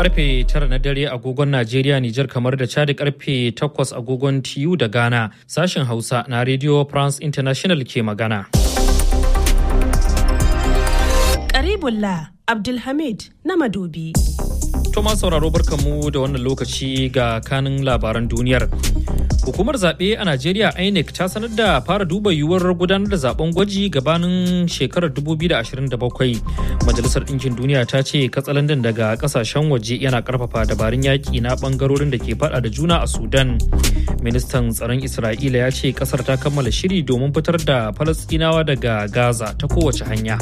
Karfe 9 na dare agogon Najeriya, Nijar kamar da Chad, karfe 8 agogon TU da Ghana. Sashen Hausa na Radio France International ke magana. Karibullah Abdulhamid na Madobi. Toma sauraro barkanmu da wannan lokaci ga kanin labaran duniyar. Hukumar zaɓe a Najeriya INEC ta sanar da fara duba yiwuwar gudanar da zaben gwaji gabanin shekarar 2027. Majalisar Ɗinkin Duniya ta ce katsalandan daga ƙasashen waje yana ƙarfafa dabarun yaƙi na ɓangarorin da ke faɗa da juna a Sudan. Ministan tsaron Isra'ila ya ce ƙasar ta kammala shiri domin fitar da Falasɗinawa daga Gaza ta kowace hanya.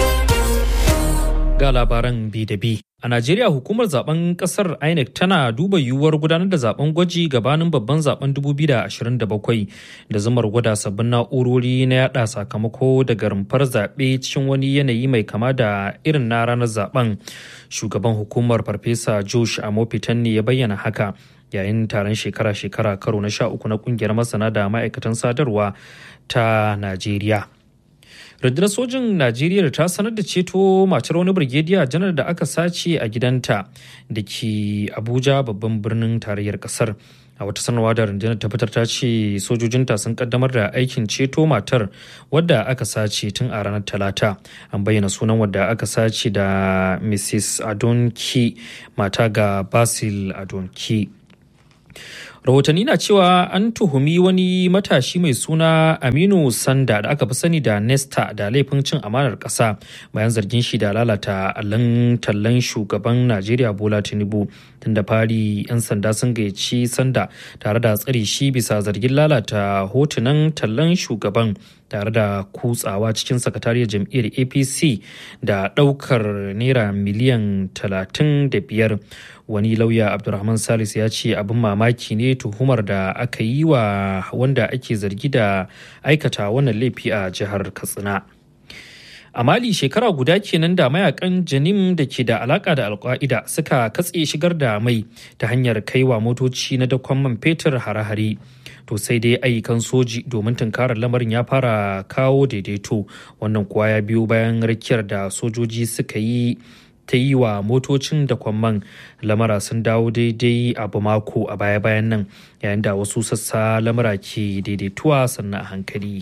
Ga labaran bi da bi. A Najeriya, hukumar zaben kasar INEC tana duba yiwuwar gudanar da zaben gwaji gabanin babban zaben 2027 da zumar gwada sabbin na'urori na yada sakamako daga rumfar zaɓe cikin wani yanayi mai kama da irin na ranar zaben. Shugaban hukumar Farfesa Josh Amopitan ne ya bayyana haka yayin taron shekara-shekara karo na 13 na kungiyar masana da ma'aikatan sadarwa ta Najeriya. Rundunar sojin Najeriya ta sanar da ceto matar wani birgediya janar da aka sace a gidanta da ke Abuja, babban birnin tarayyar kasar. A wata sanarwa da rundunar ta fitar ta ce sojojinta sun kaddamar da aikin ceto matar wadda aka sace tun a ranar Talata. An bayyana sunan wadda aka sace da Mrs. Adonki, mata ga Basil Adonki. Rahotanni na cewa an tuhumi wani matashi mai suna Aminu Sanda da aka fi sani da Nesta da laifin cin amanar ƙasa bayan zargin shi da lalata allon tallan shugaban Najeriya Bola Tinubu. Tun da fari 'yan sanda sun gayyaci Sanda tare da tsare shi bisa zargin lalata hotunan tallan shugaban tare da kutsawa cikin sakatariyar jam'iyyar APC da ɗaukar naira miliyan 35. Wani lauya Abdulrahman Salisu ya ce abin mamaki ne tuhumar da aka yi wa wanda ake zargi da aikata wannan laifi a jihar Katsina. A Mali, shekara guda kenan da mayakan Janim da ke da alaka da Al-Qaida suka katse shigar da mai ta hanyar kaiwa motoci na dakon man fetur hare-hare. To sai dai ayyukan soji domin tunkarar lamarin ya fara kawo daidaito, wannan kuwa ya biyo bayan rakiyar da sojoji suka yi ta yi wa motocin da kwamman. Lamara sun dawo daidai a Bamako a baya-bayan nan, yayin da wasu sassa lamara ke daidaituwa sannan a hankali.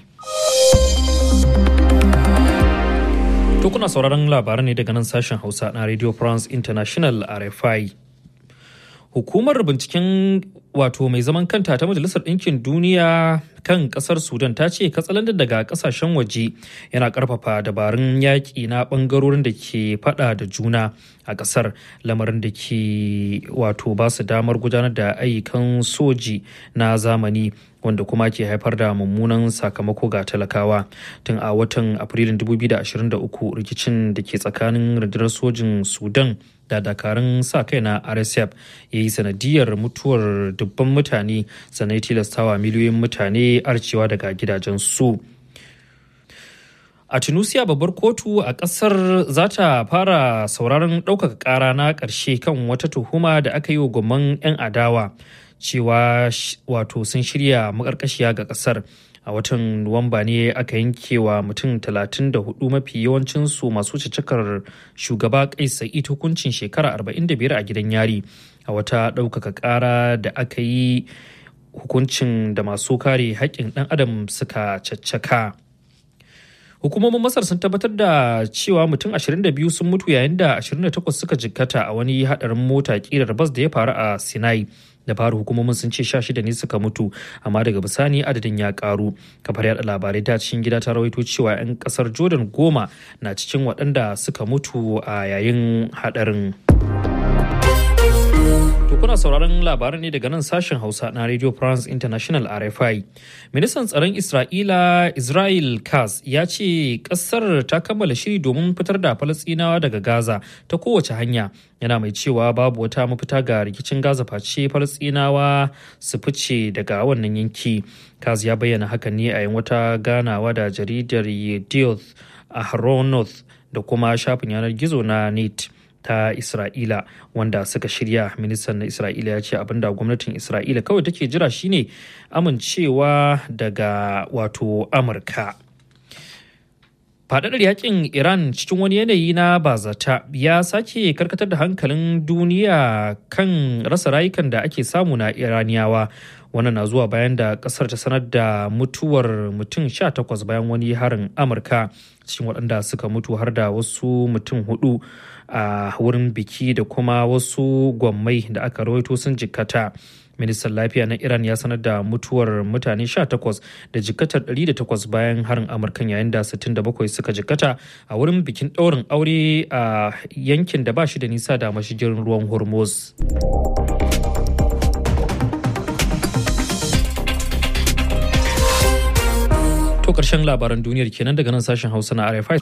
To kuna sauraron labaran ne daga nan sashen Hausa na Radio France International RFI. Hukumar binciken mai zaman kanta ta Majalisar Ɗinkin Duniya kan ƙasar Sudan ta ce katsalandan daga ƙasashen waje yana ƙarfafa dabarun yaƙi na ɓangarorin da ke faɗa da juna a ƙasar, lamarin da ke ba su damar gudanar da ayyukan soji na zamani wanda kuma ke haifar da mummunan sakamako ga talakawa. Tun a watan Afrilun 2023 rikicin da ke tsakanin rundunar sojin Sudan da dakarun sa kai na RSF ya yi sanadiyar mutuwar dubban mutane, sannan tilastawa miliyoyin mutane arcewa daga gidajensu. A Tunisia, babbar kotu a kasar za ta fara sauraron ɗaukaka ƙara na ƙarshe kan wata tuhuma da aka yi wa gwamman 'yan adawa cewa sun shirya maƙarƙashiya ga ƙasar. A watan Nuwamba ne aka yanke wa mutum 34 mafi yawancinsu masu cicikar shugaba Kais Saied hukuncin shekara 45 a gidan yari. A wata ɗaukaka ƙara da aka yi, hukuncin da masu kare haƙƙin ɗan adam suka caccaka. Hukumomin Masar sun tabbatar da cewa mutum 22 sun mutu yayin da 28 suka jikkata a wani haɗarin mota ƙirar bas da ya faru a Sinai. Da faru hukumomin sun ce 16 ne suka mutu, amma daga bisani adadin ya karu. Kafar yada labarai ta cikin gida ta rawaito cewa 'yan kasar Jordan 10 na cikin waɗanda suka mutu a yayin haɗarin. To kuna sauraron labaran ne daga nan sashen Hausa na Radio France International RFI. Ministan tsaron Isra'ila Israel Katz ya ce kasar ta kammala shiri domin fitar da Falasɗinawa daga Gaza ta kowace hanya. Yana mai cewa babu wata mafita ga rikicin Gaza face Falasɗinawa su fice daga wannan yanki. Katz ya bayyana hakan ne a yin wata ganawa da jaridar Yedioth Ahronoth da kuma shafin yanar gizo na Net ta Isra'ila wanda suka shirya. Ministan na Isra'ila ya ce abinda gwamnatin Isra'ila kawai take jira shine amincewa daga Amurka. Faɗaɗar yakin Iran cikin wani yanayi na bazata ya sake karkatar da hankalin duniya kan rasa rayukan da ake samu na Iraniyawa. Wannan na zuwa bayan da ƙasar ta sanar da mutuwar mutum 18 bayan wani harin Amurka, cikin waɗanda suka mutu har da wasu mutum 4 a wurin biki da kuma wasu gwammai da aka rawaito sun jikkata. Ministan lafiya na Iran ya sanar da mutuwar mutane 18 da jikkatar 108 bayan harin Amurkan, yayin da 67 suka jikkata a wurin bikin ɗaurin aure a yankin da ba shi da nisa da mashigin ruwan Hormuz. To ƙarshen labaran duniyar kenan daga nan sashen Hausa na RFI.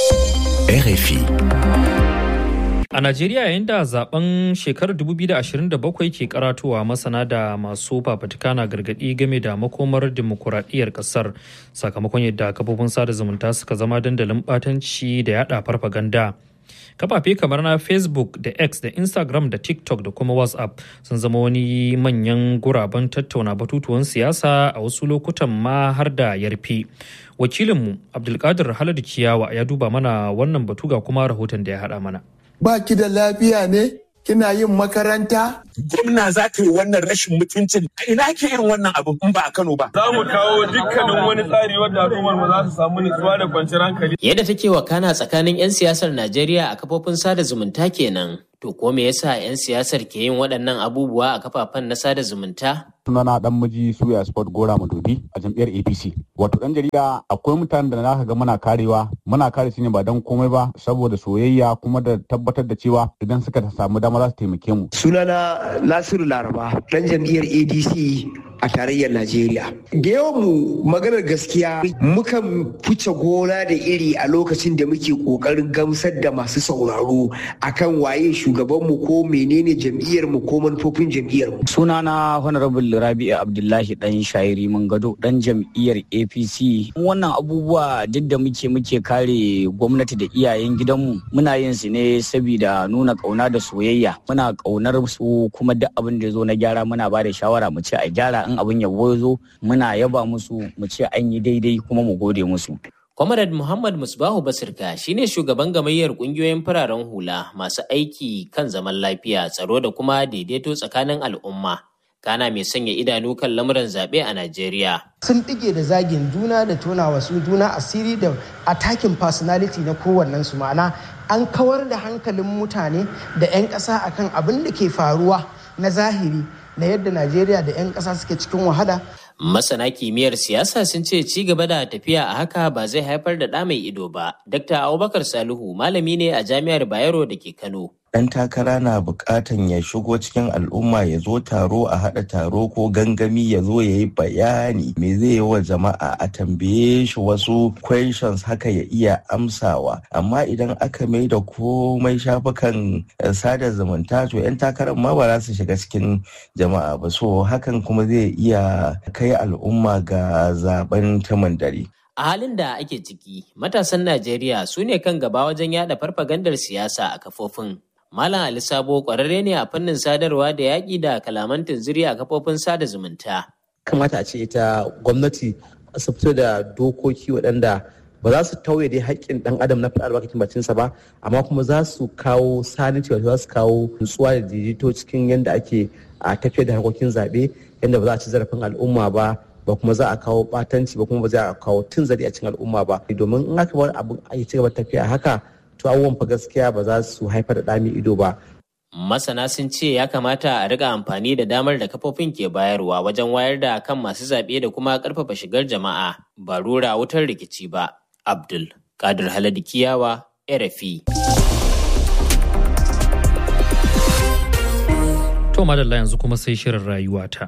A Najeriya, yayin da zaben shekarar 2027 ke karatowa, masana da masu fafutuka na gargadi game da makomar dimokuraɗiyyar ƙasar sakamakon yadda kafofin sada zumunta suka zama dandalin ɓatanci da yada farfaganda. Kafafe kamar na Facebook da X da Instagram da TikTok da kuma WhatsApp sun zama wani manyan guraben tattauna batutuwan siyasa, a wasu lokutan ma har da yarfe. Wakilinmu Abdulkadir Haladu Kiyawa ya duba mana wannan batu ga kuma rahoton da ya haɗa mana. Ba ki da lafiya ne? Kina yin makaranta? Gwamna za ta yi wannan rashin mutuncin. A ina ke yin wannan abu in ba a Kano ba? Za mu kawo dukkanin wani tsari wanda al'ummar mu za su samu nutsuwa da kwanciyar hankali. Yadda take wakana tsakanin 'yan siyasar Najeriya a kafofin sada zumunta kenan. To ko me yasa 'yan siyasar ke yin waɗannan abubuwa a kafafen na sada zumunta? Sunana Dan Miji Suya Sport Gora Madobi a jam'iyyar APC. Wato dan jarida, akwai mutanen da naka ga muna kare su ne ba dan komai ba, saboda soyayya kuma da tabbatar da cewa idan suka samu dama za su taimake mu. Sunana Nasiru Laraba, dan jam'iyyar ADC a tarayyar Najeriya. Da yawan mu maganar gaskiya mukan fice gona da iri a lokacin da muke kokarin gamsar da masu sauraro akan waye shugabanmu ko menene jam'iyyar mu ko manufofin jam'iyyar mu. Sunana Honorable Rabi'u Abdullahi dan Shairi Mangado, dan jam'iyyar APC. Wannan abubuwa duk da muke kare gwamnati da iyayen gidanmu, muna yin su ne saboda nuna kauna da soyayya. Muna kaunar su kuma duk abin da ya zo na gyara muna ba da shawara mu ce a gyara, in abin yabo ya zo muna yaba musu mu ce an yi daidai kuma mu gode musu. Comrade Muhammad Musbahu Basirka shine shugaban gamayyar kungiyoyin fararen hula masu aiki kan zaman lafiya, tsaro da kuma daidaito tsakanin al'umma. Kana mai sanya idanu kan lamuran zaɓe a Najeriya. Sun ɗige da zagin juna da tona wasu juna asiri da attacking personality na kowannensu, ma'ana an kawar da hankalin mutane da 'yan ƙasa akan abin da ke faruwa na zahiri na yadda Najeriya da 'yan ƙasa suke cikin wahala. Masana kimiyyar siyasa sun ce ci gaba da tafiya a haka ba zai haifar da ɗa mai ido ba. Dr. Abubakar Salihu malami ne a Jami'ar Bayero da ke Kano. Ɗan takara na buƙatan ya shigo cikin al'umma, ya zo taro, a haɗa taro ko gangami, ya zo ya yi bayani me zai yi wa jama'a, a tambaye shi wasu questions haka ya iya amsawa. Amma idan aka mai da komai shafukan sada zumunta, to 'yan takarar ma ba za su shiga cikin jama'a ba. So hakan kuma zai iya kai al'umma ga zaben taman dare. A halin da ake ciki, matasan Najeriya su ne kan gaba wajen yada farfagandar siyasa a kafofin. Malam Ali Sabo ƙwararre ne a fannin sadarwa da yaƙi da kalaman tunziri a kafofin sada zumunta. Kamata a ce ita gwamnati su fito da dokoki waɗanda ba za su tauye dai haƙƙin ɗan adam na faɗar albarkacin bacinsa ba, amma kuma za su kawo saniti, wato za su kawo nutsuwa da daidaito cikin yadda ake a tafiyar da harkokin zaɓe, yadda ba za a ci zarafin al'umma ba kuma za a kawo ɓatanci ba, kuma ba za a kawo tunzari a cikin al'umma ba. Domin in aka bar abin a ci gaba tafiya haka, to abubuwan fa gaskiya ba za su haifar da ɗami ido ba. Masana sun ce ya kamata a riƙa amfani da damar da kafofin ke bayarwa wajen wayar da kan masu zaɓe da kuma ƙarfafa shigar jama'a, ba rura wutar rikici ba. Abdul Kadir Haladu Kiyawa, RFI. To madalla, yanzu kuma sai shirin rayuwata.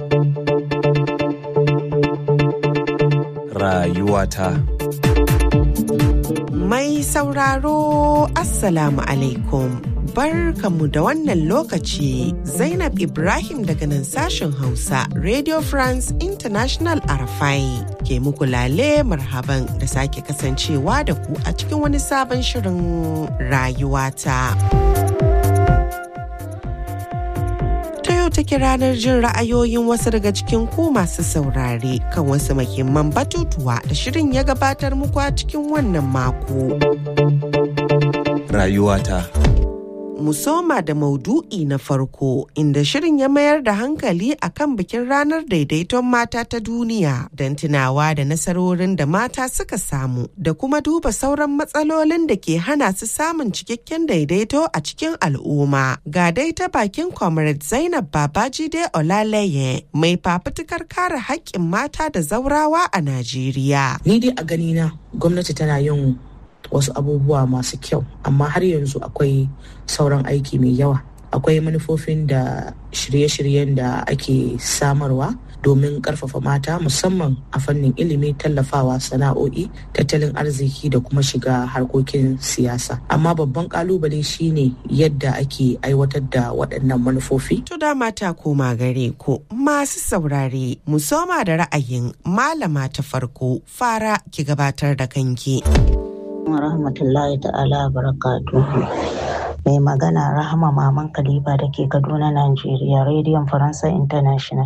Rayuwata. Mai sauraro, Assalamu alaikum. Barkanmu da wannan lokaci. Zainab Ibrahim daga nan sashen Hausa, Radio France International RFI ke muku lale marhaban da sake kasancewa da ku a cikin wani sabon shirin rayuwata. yau take ranar jin ra'ayoyin wasu daga cikin ku masu saurare kan wasu muhimman batutuwa da shirin ya gabatar muku a cikin wannan mako. Rayuwata. Mu soma da maudu'i na farko inda shirin ya mayar da hankali akan bikin ranar daidaiton mata ta duniya don tunawa da nasarorin da mata suka samu da kuma duba sauran matsalolin da ke hana su samun cikakken daidaito a cikin al'umma. Ga dai ta bakin Comrade Zainab Babajide Olaleye mai fafutukar kare haƙƙin mata da zaurawa a Najeriya. Ni dai a ganina gwamnati tana yin wasu abubuwa masu kyau, amma har yanzu akwai sauran aiki mai yawa. Akwai manufofin da shirye-shiryen da ake samarwa domin karfafa mata musamman a fannin ilimi, tallafawa sana'o'i, tattalin arziki da kuma shiga harkokin siyasa. Amma babban kalubale shine yadda ake aiwatar da waɗannan manufofi. To da mata koma gare ku masu saurare, mu soma da ra'ayin malama ta farko. Fara ki gabatar da kanki. Rahmatullahi ta'ala barakatuhu. Mai magana Rahama Maman Khalifa da ke Kaduna, Najeriya, Rediyon Faransa International.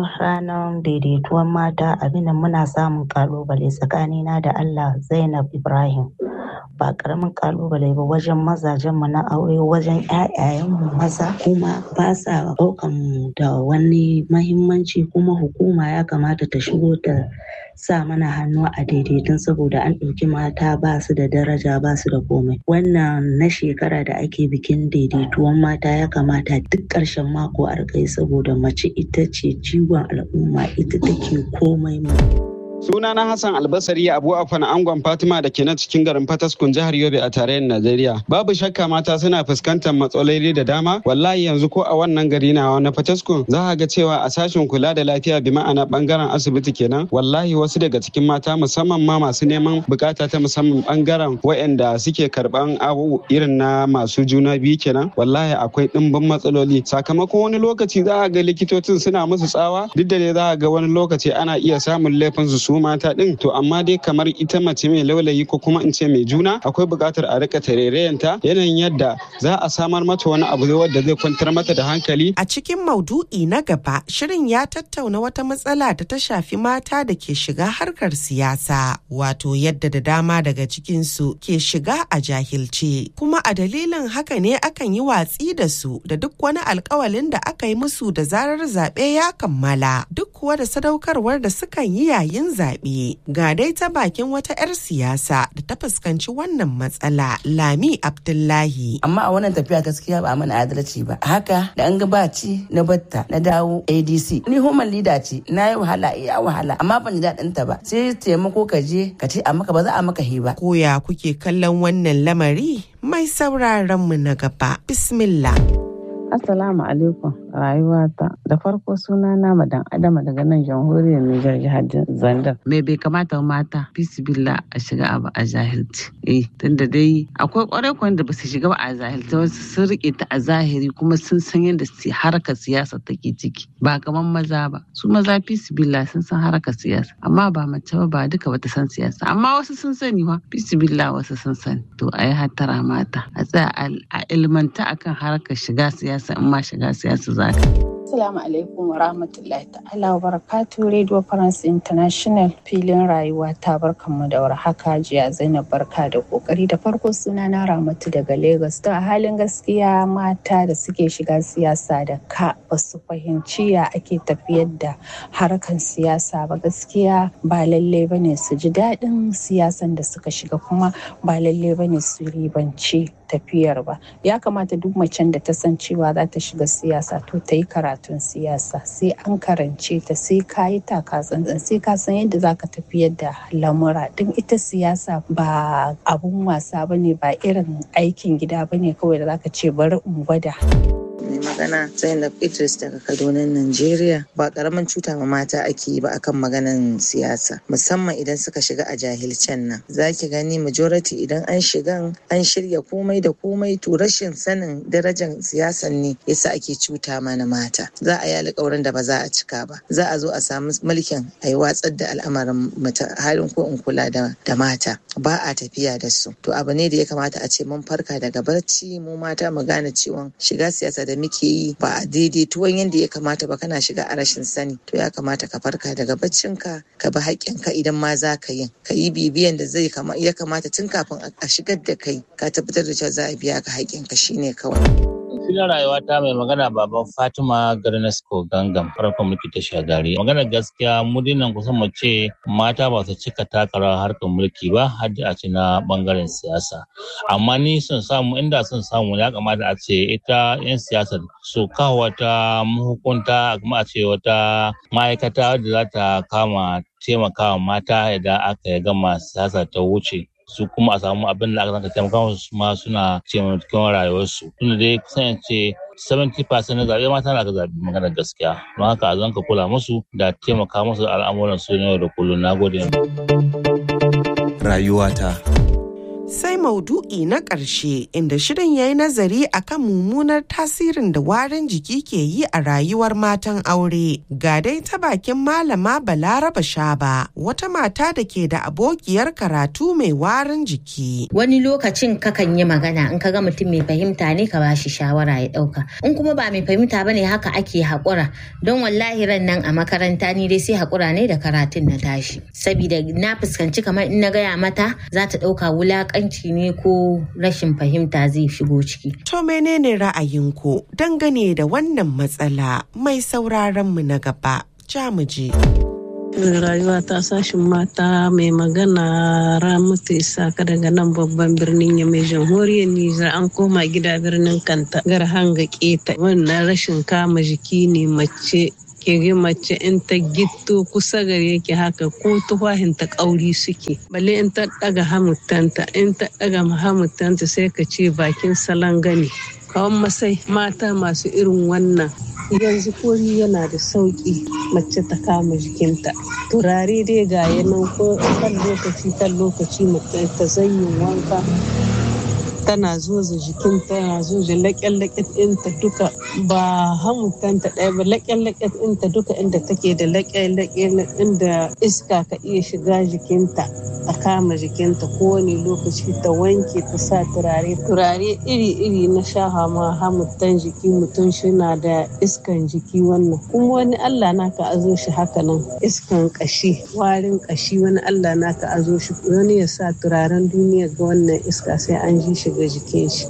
Ranar daidaituwan mata abinda muna samun kalubale tsakanina da Allah Zainab Ibrahim. Ba karamin kalubale ba wajen mazajenmu na aure, wajen ƴaƴayenmu maza kuma ba sa ɗaukan da wani mahimmanci, kuma hukuma ya kamata ta shigo ta sa mana hannu a daidaitun saboda an ɗauki mata ba su da daraja, ba su da komai. Wannan na shekara da ake bikin daidaituwan mata ya kamata duk ƙarshen mako a rikai saboda mace ita ce jigon al'umma, ita take komai mu. Sunana Hassan Albasari Abu Afan Angon Fatima da ke na cikin garin Fataskun jihar Yobe a tarayyar Najeriya. Babu shakka mata suna fuskantar matsaloli da dama. Wallahi yanzu ko a wannan gari na Fataskun za a ga cewa a sashen kula da lafiya bi ma'ana bangaren asibiti kenan. Wallahi wasu daga cikin mata musamman ma masu neman bukata ta musamman bangaren waɗanda suke karban abu irin na masu juna biyu kenan. Wallahi akwai ɗimbin matsaloli. Sakamakon wani lokaci za a ga likitocin suna musu tsawa, duk da dai za a ga wani lokaci ana iya samun laifin su mata din, to amma dai kamar ita mace mai laulayi ko kuma in ce mai juna akwai buƙatar a rika tarerayanta yanayin yadda za a samar mata wani abu wanda zai kwantar mata da hankali. A cikin maudu'i na gaba, shirin ya tattauna wata matsala da ta shafi mata da ke shiga harkar siyasa, wato yadda da dama daga cikinsu ke shiga a jahilce, kuma a dalilin haka ne akan yi watsi da su da duk wani alkawalin da aka yi musu da zarar zaɓe ya kammala, duk kuwa da sadaukarwar da sukan yi yayin zaɓe. Ga dai ta bakin wata 'yar siyasa da ta fuskanci wannan matsala, Lami Abdullahi. Amma a wannan tafiya gaskiya ba mana adalci ba. Haka da an gabaci na batta na dawo ADC. Ni human leader ce, na yi wahala iya wahala amma ban ji daɗin ta ba. Sai taimako ka je ka ce a maka ba za a maka hiba. Koya kuke kallon wannan lamari? Mai sauraron mu na gaba. Bismillah. Assalamu alaikum rayuwata. Da farko suna na Madan Adama daga nan jamhuriyar Nijar jihar Zandar. Me bai kamata mata bisbillah a shiga abu a jahilci. Tunda dai akwai kwarai da ba su shiga ba a jahilci, wasu sun rike ta a zahiri kuma sun san yadda harkar siyasa take ciki. Ba kamar maza ba. Su maza bisbillah sun san harkar siyasa, amma ba mace ba duka bata san siyasa. Amma wasu sun sani wa bisbillah wasu sun sani. To ayi hattara mata. A tsaya a ilmanta akan harkar shiga siyasa. In ma shiga siyasa za ka. Assalamu alaikum wa rahmatullahi ta'ala wa barakatu. Radio France International filin rayuwa ta barkanmu da warhaka. Jiya Zainab barka da kokari. Da farko suna na Ramatu daga Lagos. To a halin gaskiya mata da suke shiga siyasa da ka ba su fahimci ya ake tafiyar da harkan siyasa ba, gaskiya ba lalle bane su ji daɗin siyasan da suka shiga, kuma ba lalle bane su ribanci tafiyar ba. Ya kamata duk macen da ta san cewa za ta shiga siyasa to ta yi karatun siyasa, sai an karance ta, sai ka yi takatsantsan, sai ka san yadda za ka tafiyar da lamura. Din ita siyasa ba abun wasa bane, ba irin aikin gida bane kawai da za ka ce bari in gwada. Mai magana Zainab Idris daga Kaduna, Najeriya. Ba karamin cuta ma mata ake yi ba akan maganan siyasa, musamman idan suka shiga a jahilcen nan. Za ki gani majority idan an shigan an shirya komai da komai, to rashin sanin darajar siyasan ne yasa ake cuta mana mata. Za a yi alƙawarin da ba za a cika ba, za a zo a samu mulkin a yi watsar da al'amarin halin ko in kula da mata, ba a tafiya da su. To abu ne da ya kamata a ce mun farka daga barci, mu mata mu gane cewa shiga siyasa da muke yi ba a daidaituwan yadda ya kamata ba kana shiga a rashin sani, to ya kamata ka farka daga baccinka ka bi haƙƙinka idan ma za ka yi bibiyan da ya kamata tun kafin a shigar da kai ka tabbatar da cewa za a biya ka haƙƙinka shine kawai. Filin rayuwa ta mai magana baban Fatima Garnasko Gangam farkon mulki ta Shagari. Maganar gaskiya mu dinnan kusan mu ce mata ba su cika taka rawar harkar mulki ba har da a ce na bangaren siyasa. Amma ni son samu ya kamata a ce ita 'yan siyasar su kawo wata mahukunta kuma a ce wata ma'aikata wadda za ta kama taimakawa mata idan aka gama siyasa ta wuce. Su kuma a samu abin da aka zanka taimaka musu ma suna taimakon rayuwarsu. Tunda dai kusan ce 70% na zaɓe mata na ka zaɓi maganar gaskiya. Don haka a zanka kula musu da taimaka musu al'amuran su ne da kullum. Na gode. Rayuwata. Sai maudu'i na ƙarshe inda shirin ya yi nazari akan mummunar tasirin da warin jiki ke yi a rayuwar matan aure. Ga dai ta bakin Malama Balaraba Shaba, wata mata da ke da abokiyar karatu mai warin jiki. Wani lokacin kakan yi magana in ka ga mutum mai fahimta ne ka bashi shawara ya ɗauka. In kuma ba mai fahimta bane haka ake haƙura. Don wallahi ran nan a makaranta ni dai sai haƙura ne da karatun na tashi. Sabida na fuskanci kamar in na gaya mata za ta ɗauka wulaƙanci ne ko rashin fahimta zai shigo ciki. To menene ra'ayinku dangane da wannan matsala? Mai sauraron mu na gaba, Jamuje. Rayuwa ta sashin mata mai magana Ramatu Isaka daga nan babban birnin Yamai jamhuriyar Nijar, an koma gida birnin Kanta Garhanga Keta. Wannan rashin kama jiki ne mace mace in ta gitto kusa gare ki haka ko tufahin ta kauri suke, balle in ta daga hamutanta sai ka ce bakin salon gani. Kawan masai mata masu irin wannan yanzu komi yana da sauki mace ta kama jikinta. Turare dai ga yanan ko kan lokaci mace ta zanyin wanka tana zoza jikinta, tana zoza laƙen-laƙen ɗinta duka, ba hamutanta ɗaya ba, laƙen-laƙen ɗinta duka inda take da laƙen-laƙen inda iska ka iya shiga jikinta, a kama jikinta kowane lokaci ta wanke ta sa turare iri-iri na shaha ma hamutan jiki mutum shina da iskan jiki wannan. Kuma wani Allah naka azo shi haka nan iskan ƙashi, warin ƙashi wani Allah naka azo shi, wani ya sa turaren duniya ga wannan iska sai an ji shi ga jikin shi.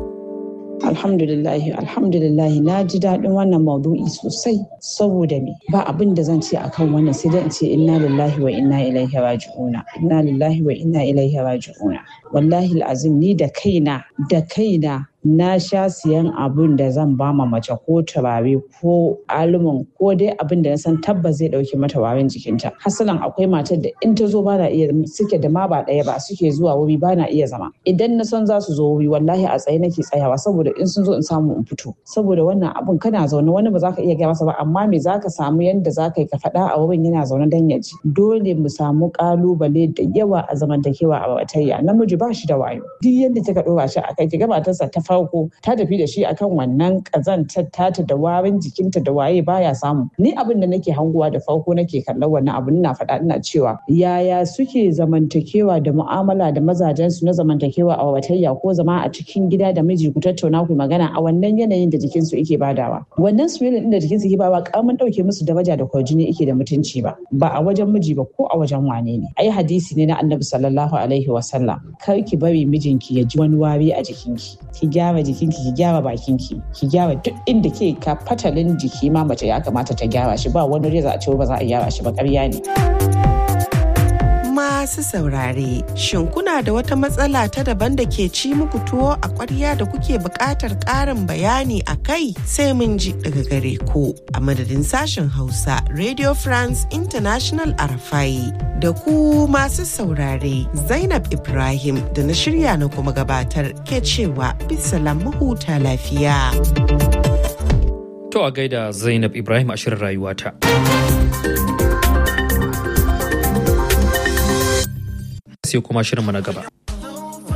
Alhamdulillahi na ji daɗin wannan maudu'i sosai, saboda me ba abin da zan ce akan wannan sai dai in ce inna lillahi wa inna ilaihi raji'una. Inna lillahi wa inna ilaihi raji'una. Wallahi al'azim ni da kaina na sha siyan abun da zan ba ma mace ko turare ko alumin ko dai abin da na san tabbas zai dauke mata warin jikinta. Hasalan akwai matar da in ta zo ba na iya, suke da ma ba ɗaya ba suke zuwa wuri ba na iya zama. Idan na san za su zo wuri wallahi a tsaye nake tsayawa, saboda in sun zo in samu in fito. Saboda wannan abun kana zaune wani ba za ka iya gaya masa ba, amma me za ka samu yanda za ka yi ka faɗa a wurin yana zaune dan ya ji. Dole mu samu ƙalubale da yawa a zamantakewa a batayya. Namiji ba shi da wayo. Duk yadda kika ɗora shi a kai ki ga matarsa ta farko ta tafi da shi akan wannan kazantar tata da warin jikinta da waye baya samu. Ni abin da nake hanguwa da farko nake kallon wannan abin ina faɗa ina cewa yaya suke zamantakewa da mu'amala da mazajen su na zamantakewa a watayya ko zama a cikin gida da miji ku tattauna ku magana a wannan yanayin da jikin su yake badawa. Wannan soyayya din da jikin su yake bawa kamun dauke musu daraja da kwarjini yake da mutunci ba a wajen miji ba ko a wajen wane ne. Ai hadisi ne na Annabi sallallahu alaihi wasallam, kar ki bari mijinki ya ji wani wari a jikinki. Ki gyara jikinki, ki gyara bakinki, ki gyara duk inda ke ka fatalin jiki ma mace ya kamata ta gyara shi, ba wani reza a ce ba za a gyara shi ba, ƙarya ne. Masu saurare, shin kuna da wata matsala ta daban da ke ci muku tuwo a ƙwarya da kuke buƙatar ƙarin bayani a kai? Sai mun ji daga gare ku. A madadin sashen Hausa Radio France International Arafai da ku masu saurare, Zainab Ibrahim da na shirya na kuma gabatar ke cewa bisalam mahuta lafiya. To a gaida Zainab Ibrahim a shirin rayuwata. Sai kuma shirinmu na gaba.